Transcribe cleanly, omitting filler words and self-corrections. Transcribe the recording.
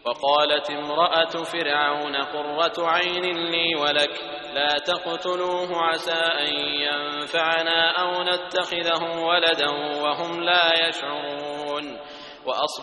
وقالت امرأة فرعون قرة عين لي ولك لا تقتلوه عسى أن ينفعنا أو نتخذه ولدا وهم لا يشعرون.